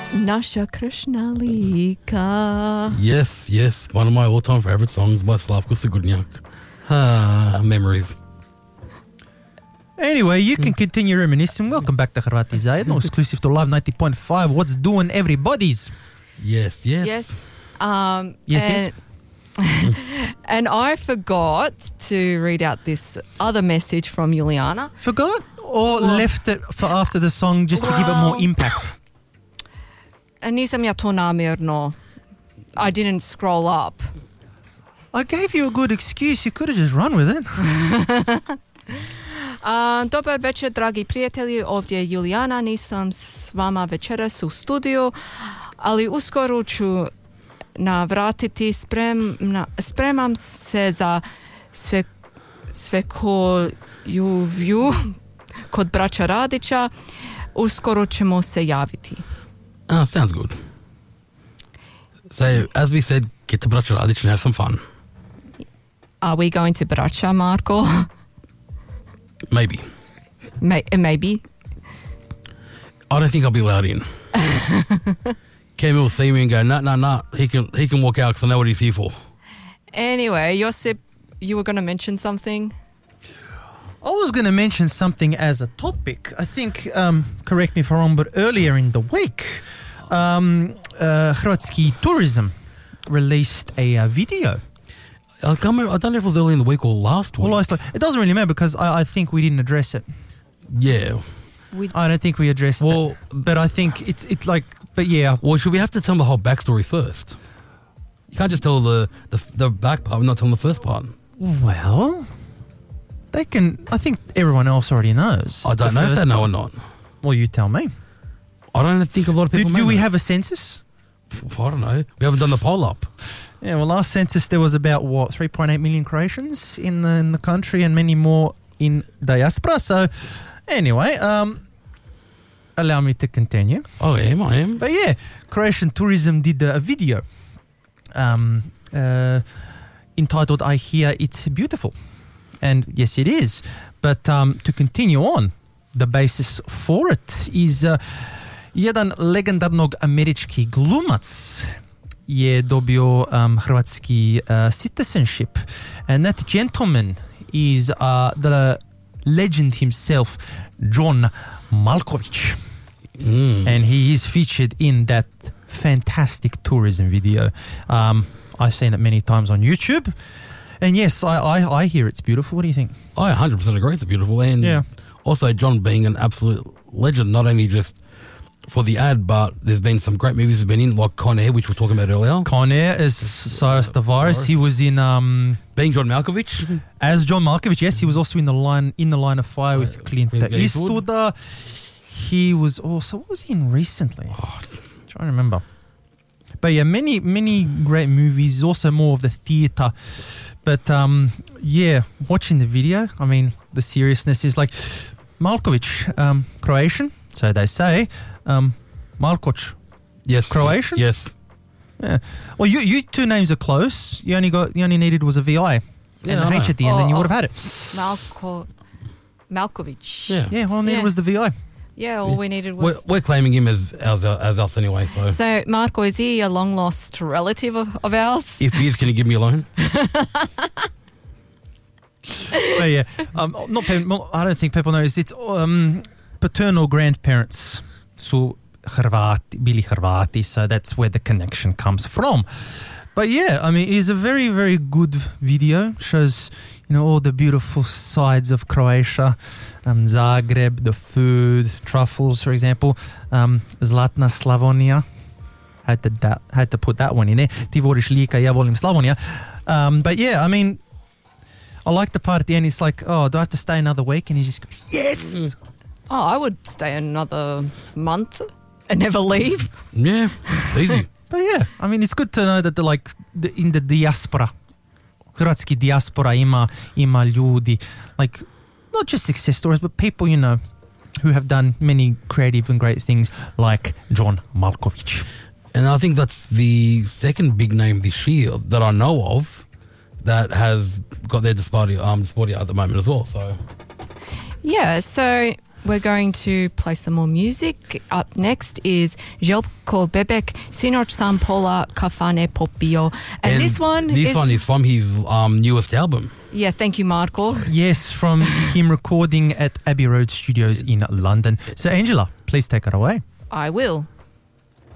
Nasha Krishnalika. Yes. One of my all-time favourite songs by Slavko Sigurnjak. Memories. Anyway, you can continue reminiscing. Welcome back to Hrvati Zajedno, exclusive to Live 90.5. What's doing, everybody's? Yes. Yes. Yes. And I forgot to read out this other message from Juliana. Forgot or left it for after the song just to give it more impact? Nisam ja to namjerno. I didn't scroll up. I gave you a good excuse. You could have just run with it. Dobar večer, dragi prijatelji. Ovdje je Julijana. Nisam s vama večeras u studiju, ali uskoro ću navratiti. Spremam se za svekoljublju kod braća Radića. Uskoro ćemo se javiti. Sounds good. So, as we said, get to Braća Radić and have some fun. Are we going to Braća, Marko? Maybe. Maybe. I don't think I'll be allowed in. Cam will see me and go, nah. He can walk out because I know what he's here for. Anyway, Josip, you were going to mention something? I was going to mention something as a topic. I think, correct me if I'm wrong, but earlier in the week, Hrvatski Tourism released a video. I don't know if it was early in the week or last week. Well, it doesn't really matter because I think we didn't address it. Yeah. I don't think we addressed it. But I think it's like, but yeah. Well, should we have to tell them the whole backstory first? You can't just tell the back part, not tell them the first part. Well, they can. I think everyone else already knows. I don't know if they know or not. Well, you tell me. I don't think a lot of people do we have a census? I don't know. We haven't done the poll up. Yeah, well, last census there was about 3.8 million Croatians in the country and many more in diaspora. So, anyway, allow me to continue. Oh, I am. But yeah, Croatian Tourism did a video entitled "I Hear It's Beautiful," and yes, it is. But to continue on, the basis for it is jedan legendarnog američki glumac je dobio hrvatski citizenship, and that gentleman is the legend himself, John Malkovich. And he is featured in that fantastic tourism video. I've seen it many times on YouTube. And yes, I hear it's beautiful. What do you think? I 100% agree it's beautiful. And also John being an absolute legend, not only just for the ad, but there's been some great movies he's been in, like Con Air, which we were talking about earlier. Con Air as Cyrus the Virus. He was in being John Malkovich. As John Malkovich, yes. He was also in the Line of Fire with Clint Eastwood. He was also, what was he in recently? I'm trying to remember. But yeah, many great movies, also more of the theatre. But yeah, watching the video, I mean, the seriousness is like Malkovich, Croatian, so they say. Malkoch, yes, Croatian. Yes. Yeah. Well, you two names are close. You only needed was a VI and an H at the end, then you would have had it. Malkovich. Yeah. All I needed was the VI. Yeah, all we needed was... We're claiming him as us anyway, so... So, Marco, is he a long-lost relative of ours? If he is, can you give me a loan? Oh, yeah. I don't think people know. It's paternal grandparents su bili Hrvati, so that's where the connection comes from. But yeah, I mean, it is a very, very good video. Shows, all the beautiful sides of Croatia. Zagreb, the food, truffles, for example. Zlatna Slavonia. Had to put that one in there. Ti voliš Lika, ja volim Slavonija. But yeah, I mean, I like the part at the end. It's like, oh, do I have to stay another week? And he just goes, yes! Oh, I would stay another month and never leave. Yeah, easy. But yeah, I mean, it's good to know that in the diaspora, Hrvatski diaspora ima ljudi, like, not just success stories, but people, who have done many creative and great things, like John Malkovich. And I think that's the second big name this year that I know of that has got their Dispartia at the moment as well. So yeah, so We're going to play some more music. Up next is Željko Bebek, Sinoć sam pola kafane popio. And this one is from his newest album. Yeah, thank you, Marco. Yes, from him recording at Abbey Road Studios in London. So, Angela, please take it away. I will.